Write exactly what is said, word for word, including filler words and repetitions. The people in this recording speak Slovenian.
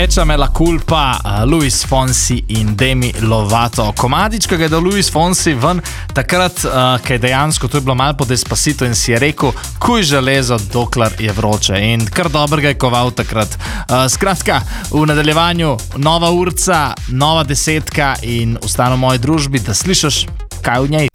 Échame la culpa, uh, Luis Fonsi in Demi Lovato. Komadič, ki ga je dal Luis Fonsi ven takrat, uh, ki je dejansko, to je bilo malo po Despacito in si je rekel, kuj železo, dokler je vroče. In kar dobrega je koval takrat. Uh, skratka, v nadaljevanju nova urca, nova desetka in ostano v moji družbi, da slišiš, kaj v njej.